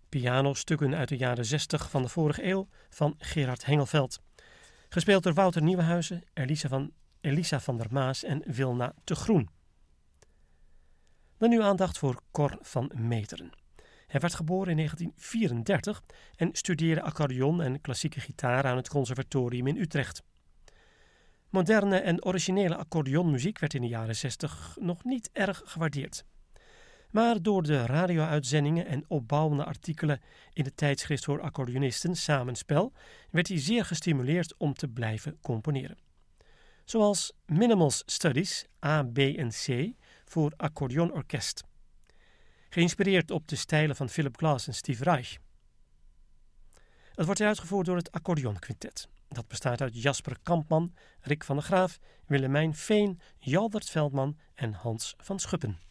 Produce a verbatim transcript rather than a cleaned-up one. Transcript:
Pianostukken uit de jaren zestig van de vorige eeuw van Gerard Hengelveld. Gespeeld door Wouter Nieuwenhuizen, Elisa van, Elisa van der Maas en Wilna te Groen. Dan nu aandacht voor Cor van Meteren. Hij werd geboren in negentien vierendertig en studeerde accordeon en klassieke gitaar aan het conservatorium in Utrecht. Moderne en originele accordeonmuziek werd in de jaren zestig nog niet erg gewaardeerd. Maar door de radio-uitzendingen en opbouwende artikelen in het tijdschrift voor accordeonisten Samenspel werd hij zeer gestimuleerd om te blijven componeren. Zoals Minimals Studies A, B en C voor accordeonorkest. Geïnspireerd op de stijlen van Philip Glass en Steve Reich. Het wordt uitgevoerd door het accordeonquintet. Dat bestaat uit Jasper Kampman, Rick van der Graaf, Willemijn Veen, Jalbert Veldman en Hans van Schuppen.